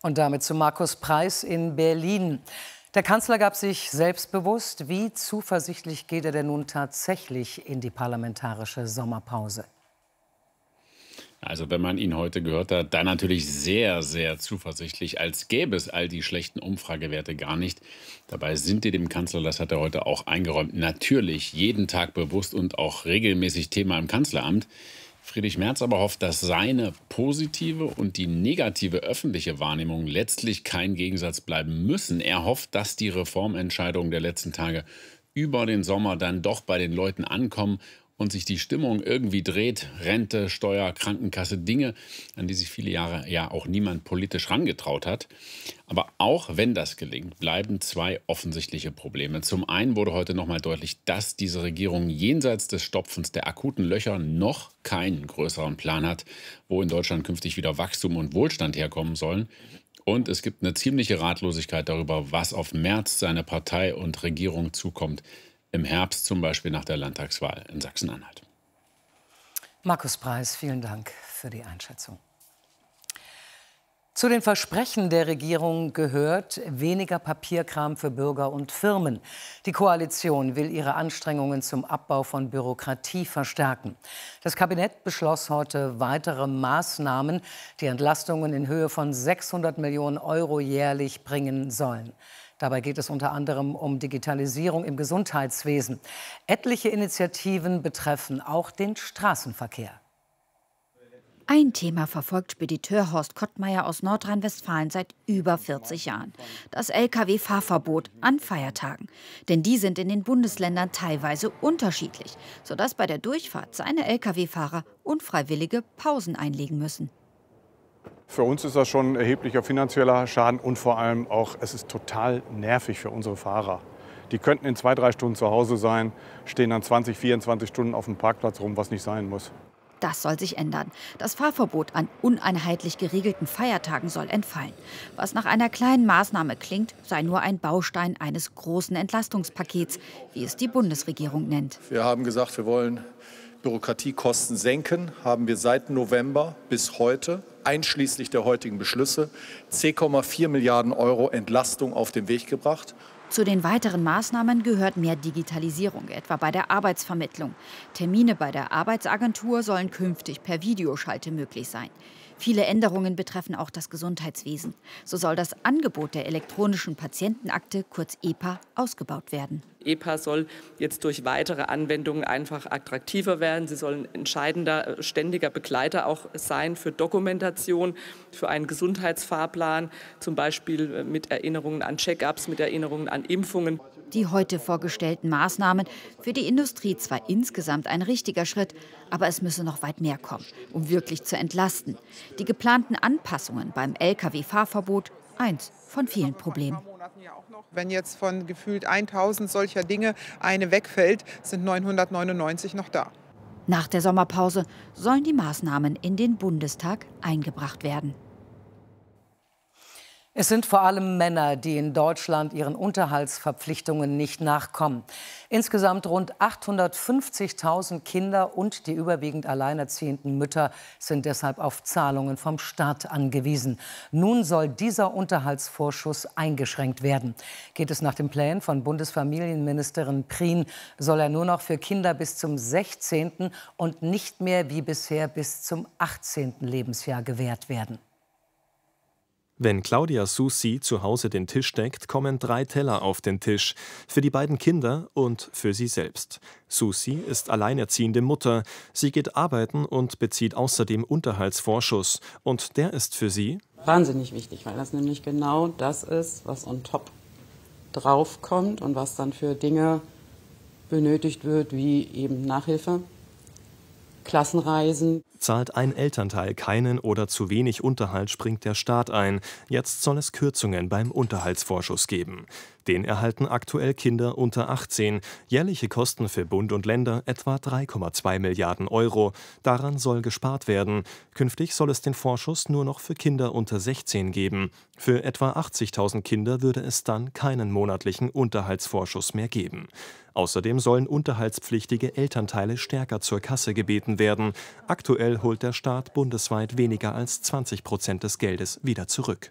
Und damit zu Markus Preis in Berlin. Der Kanzler gab sich selbstbewusst. Wie zuversichtlich geht er denn nun tatsächlich in die parlamentarische Sommerpause? Also wenn man ihn heute gehört hat, dann natürlich sehr, sehr zuversichtlich, als gäbe es all die schlechten Umfragewerte gar nicht. Dabei sind die dem Kanzler, das hat er heute auch eingeräumt, natürlich jeden Tag bewusst und auch regelmäßig Thema im Kanzleramt. Friedrich Merz aber hofft, dass seine positive und die negative öffentliche Wahrnehmung letztlich kein Gegensatz bleiben müssen. Er hofft, dass die Reformentscheidungen der letzten Tage über den Sommer dann doch bei den Leuten ankommen und sich die Stimmung irgendwie dreht. Rente, Steuer, Krankenkasse, Dinge, an die sich viele Jahre ja auch niemand politisch rangetraut hat. Aber auch wenn das gelingt, bleiben zwei offensichtliche Probleme. Zum einen wurde heute nochmal deutlich, dass diese Regierung jenseits des Stopfens der akuten Löcher noch keinen größeren Plan hat, wo in Deutschland künftig wieder Wachstum und Wohlstand herkommen sollen. Und es gibt eine ziemliche Ratlosigkeit darüber, was auf Merz, seine Partei und Regierung zukommt. Im Herbst zum Beispiel nach der Landtagswahl in Sachsen-Anhalt. Markus Preis, vielen Dank für die Einschätzung. Zu den Versprechen der Regierung gehört weniger Papierkram für Bürger und Firmen. Die Koalition will ihre Anstrengungen zum Abbau von Bürokratie verstärken. Das Kabinett beschloss heute weitere Maßnahmen, die Entlastungen in Höhe von 600 Millionen Euro jährlich bringen sollen. Dabei geht es unter anderem um Digitalisierung im Gesundheitswesen. Etliche Initiativen betreffen auch den Straßenverkehr. Ein Thema verfolgt Spediteur Horst Kottmeier aus Nordrhein-Westfalen seit über 40 Jahren. Das Lkw-Fahrverbot an Feiertagen. Denn die sind in den Bundesländern teilweise unterschiedlich, sodass bei der Durchfahrt seine Lkw-Fahrer unfreiwillige Pausen einlegen müssen. Für uns ist das schon ein erheblicher finanzieller Schaden und vor allem auch, es ist total nervig für unsere Fahrer. Die könnten in 2-3 Stunden zu Hause sein, stehen dann 20, 24 Stunden auf dem Parkplatz rum, was nicht sein muss. Das soll sich ändern. Das Fahrverbot an uneinheitlich geregelten Feiertagen soll entfallen. Was nach einer kleinen Maßnahme klingt, sei nur ein Baustein eines großen Entlastungspakets, wie es die Bundesregierung nennt. Wir haben gesagt, wir wollen Bürokratiekosten senken, haben wir seit November bis heute, einschließlich der heutigen Beschlüsse, 10,4 Milliarden Euro Entlastung auf den Weg gebracht. Zu den weiteren Maßnahmen gehört mehr Digitalisierung, etwa bei der Arbeitsvermittlung. Termine bei der Arbeitsagentur sollen künftig per Videoschalte möglich sein. Viele Änderungen betreffen auch das Gesundheitswesen. So soll das Angebot der elektronischen Patientenakte, kurz EPA, ausgebaut werden. EPA soll jetzt durch weitere Anwendungen einfach attraktiver werden. Sie sollen ein entscheidender, ständiger Begleiter auch sein für Dokumentation, für einen Gesundheitsfahrplan, zum Beispiel mit Erinnerungen an Check-ups, mit Erinnerungen an Impfungen. Die heute vorgestellten Maßnahmen für die Industrie zwar insgesamt ein richtiger Schritt, aber es müsse noch weit mehr kommen, um wirklich zu entlasten. Die geplanten Anpassungen beim Lkw-Fahrverbot, eins von vielen Problemen. Wenn jetzt von gefühlt 1000 solcher Dinge eine wegfällt, sind 999 noch da. Nach der Sommerpause sollen die Maßnahmen in den Bundestag eingebracht werden. Es sind vor allem Männer, die in Deutschland ihren Unterhaltsverpflichtungen nicht nachkommen. Insgesamt rund 850.000 Kinder und die überwiegend alleinerziehenden Mütter sind deshalb auf Zahlungen vom Staat angewiesen. Nun soll dieser Unterhaltsvorschuss eingeschränkt werden. Geht es nach den Plänen von Bundesfamilienministerin Prien, soll er nur noch für Kinder bis zum 16. und nicht mehr wie bisher bis zum 18. Lebensjahr gewährt werden. Wenn Claudia Susi zu Hause den Tisch deckt, kommen 3 Teller auf den Tisch. Für die beiden Kinder und für sie selbst. Susi ist alleinerziehende Mutter. Sie geht arbeiten und bezieht außerdem Unterhaltsvorschuss. Und der ist für sie wahnsinnig wichtig, weil das nämlich genau das ist, was on top draufkommt und was dann für Dinge benötigt wird, wie eben Nachhilfe, Klassenreisen. Zahlt ein Elternteil keinen oder zu wenig Unterhalt, springt der Staat ein. Jetzt soll es Kürzungen beim Unterhaltsvorschuss geben. Den erhalten aktuell Kinder unter 18. Jährliche Kosten für Bund und Länder etwa 3,2 Milliarden Euro. Daran soll gespart werden. Künftig soll es den Vorschuss nur noch für Kinder unter 16 geben. Für etwa 80.000 Kinder würde es dann keinen monatlichen Unterhaltsvorschuss mehr geben. Außerdem sollen unterhaltspflichtige Elternteile stärker zur Kasse gebeten werden. Aktuell holt der Staat bundesweit weniger als 20% des Geldes wieder zurück.